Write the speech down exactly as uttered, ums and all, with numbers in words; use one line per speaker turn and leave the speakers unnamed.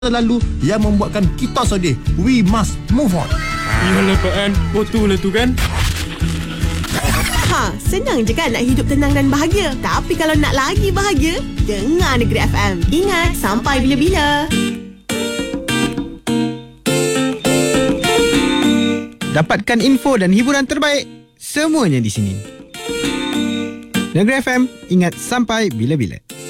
lalu yang membuatkan kita sedih. We must move on.
Yalah Pak An, betul lah tu kan.
Ha, senang je kan nak hidup tenang dan bahagia. Tapi kalau nak lagi bahagia, dengar Negeri F M. Ingat, sampai bila-bila.
Dapatkan info dan hiburan terbaik, semuanya di sini. Negeri F M, ingat sampai bila-bila.